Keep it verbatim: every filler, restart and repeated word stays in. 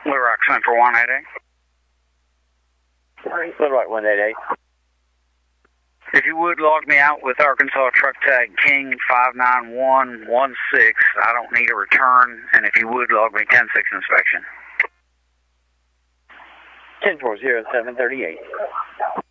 Little Rock Central one eight eight. Little Rock one eight eight. If you would log me out with Arkansas Truck Tag King five nine one one six, I don't need a return, and if you would log me ten six inspection. ten four zero seven thirty eight.